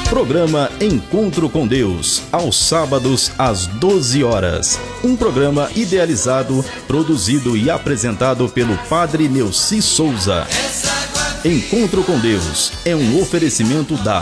Programa Encontro com Deus, aos sábados às 12 horas. Um programa idealizado, produzido e apresentado pelo Padre Neuci Souza. Encontro com Deus é um oferecimento da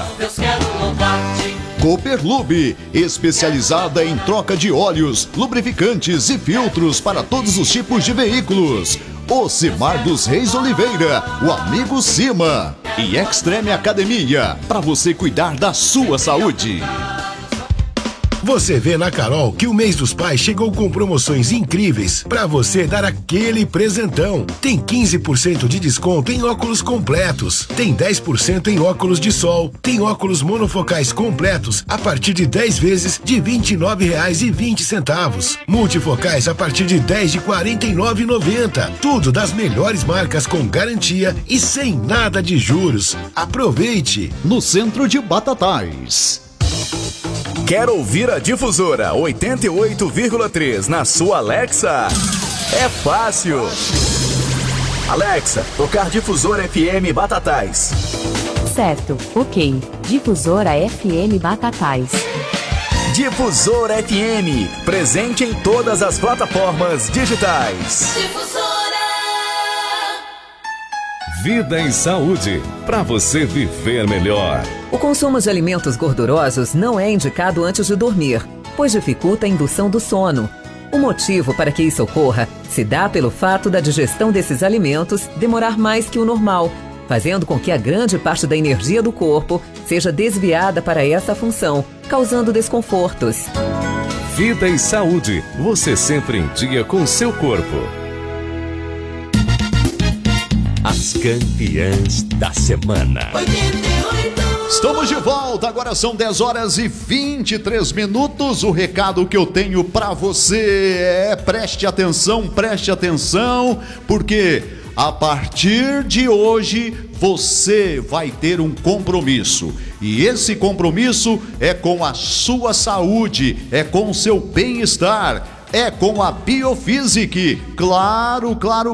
Cooperlube, especializada em troca de óleos, lubrificantes e filtros para todos os tipos de veículos. Ocimar dos Reis Oliveira, o amigo Cima. E Extreme Academia, para você cuidar da sua saúde. Você vê na Carol que o mês dos pais chegou com promoções incríveis para você dar aquele presentão. Tem 15% de desconto em óculos completos, tem 10% em óculos de sol, tem óculos monofocais completos a partir de 10 vezes de R$ 29,20. Multifocais a partir de 10 de R$ 49,90. Tudo das melhores marcas com garantia e sem nada de juros. Aproveite! No centro de Batatais. Quer ouvir a Difusora 88,3 na sua Alexa? É fácil! Alexa, tocar Difusora FM Batatais. Certo, ok. Difusora FM Batatais. Difusora FM, presente em todas as plataformas digitais. Difusora! Vida em saúde, para você viver melhor. O consumo de alimentos gordurosos não é indicado antes de dormir, pois dificulta a indução do sono. O motivo para que isso ocorra se dá pelo fato da digestão desses alimentos demorar mais que o normal, fazendo com que a grande parte da energia do corpo seja desviada para essa função, causando desconfortos. Vida e saúde, você sempre em dia com seu corpo. As campeãs da semana. 88. Estamos de volta, agora são 10 horas e 23 minutos. O recado que eu tenho pra você é: preste atenção, porque a partir de hoje você vai ter um compromisso. E esse compromisso é com a sua saúde, é com o seu bem-estar, é com a Biofísica. Claro.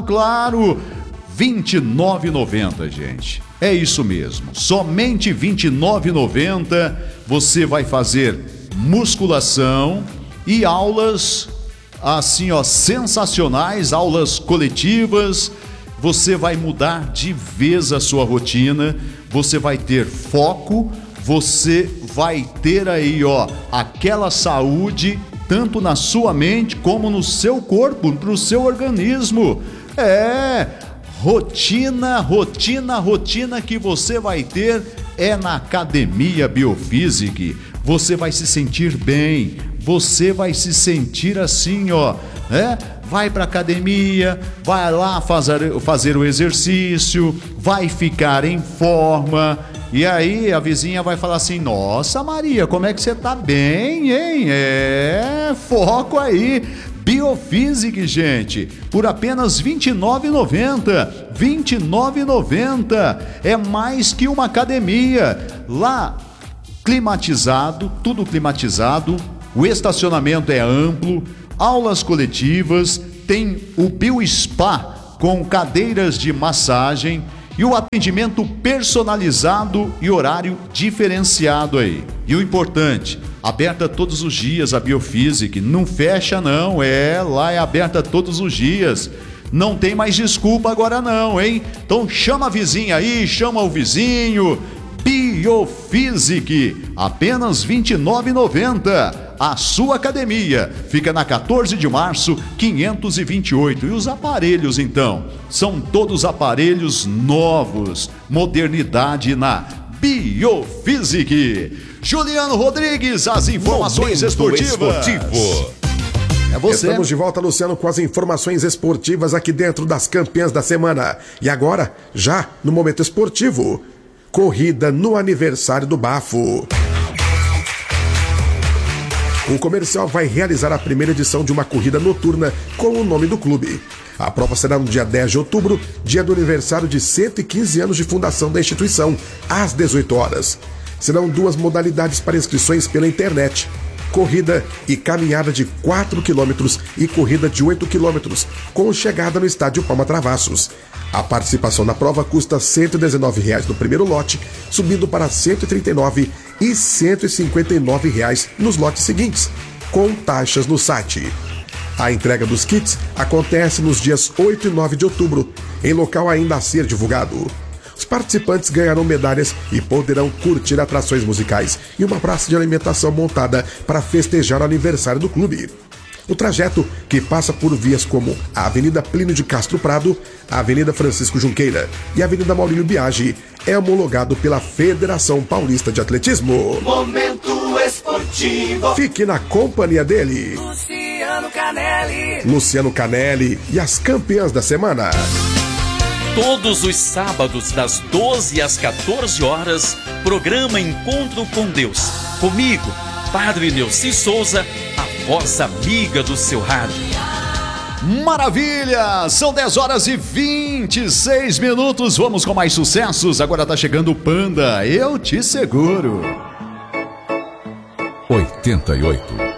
R$29,90, gente. É isso mesmo. Somente R$29,90 você vai fazer musculação e aulas assim, sensacionais, aulas coletivas. Você vai mudar de vez a sua rotina, você vai ter foco, você vai ter aí, aquela saúde tanto na sua mente como no seu corpo, pro seu organismo. Rotina que você vai ter é na Academia Biofísica. Você vai se sentir bem, você vai se sentir assim, vai pra academia, vai lá fazer o exercício, vai ficar em forma. E aí a vizinha vai falar assim: nossa, Maria, como é que você tá bem, hein? Foco aí. Biofísica, gente, por apenas R$29,90. R$29,90 é mais que uma academia. Lá, climatizado, tudo climatizado, o estacionamento é amplo, aulas coletivas, tem o BioSpa com cadeiras de massagem e o atendimento personalizado e horário diferenciado aí. E o importante, aberta todos os dias a Biofísica, não fecha não, lá é aberta todos os dias. Não tem mais desculpa agora não, hein? Então chama a vizinha aí, chama o vizinho. Biofísica, apenas R$29,90. A sua academia fica na 14 de março, 528. E os aparelhos, então? São todos aparelhos novos. Modernidade na Biofísica. Juliano Rodrigues, as informações esportivas. É você. Estamos de volta, Luciano, com as informações esportivas aqui dentro das campeãs da semana. E agora, já no momento esportivo, corrida no aniversário do Bafo. O Comercial vai realizar a primeira edição de uma corrida noturna com o nome do clube. A prova será no dia 10 de outubro, dia do aniversário de 115 anos de fundação da instituição, às 18 horas. Serão duas modalidades para inscrições pela internet: corrida e caminhada de 4 km e corrida de 8 km, com chegada no estádio Palma Travassos. A participação na prova custa R$119 no primeiro lote, subindo para R$139 e R$ 159 nos lotes seguintes, com taxas no site. A entrega dos kits acontece nos dias 8 e 9 de outubro, em local ainda a ser divulgado. Os participantes ganharão medalhas e poderão curtir atrações musicais e uma praça de alimentação montada para festejar o aniversário do clube. O trajeto, que passa por vias como a Avenida Plínio de Castro Prado, a Avenida Francisco Junqueira e a Avenida Maurílio Biagi, é homologado pela Federação Paulista de Atletismo. Momento esportivo. Fique na companhia dele, Luciano Canelli e as campeãs da semana. Todos os sábados, das 12 às 14 horas, programa Encontro com Deus. Comigo, Padre Neuci Souza, a voz amiga do seu rádio. Maravilha! São 10 horas e 26 minutos. Vamos com mais sucessos. Agora tá chegando o Panda. Eu te seguro. 88.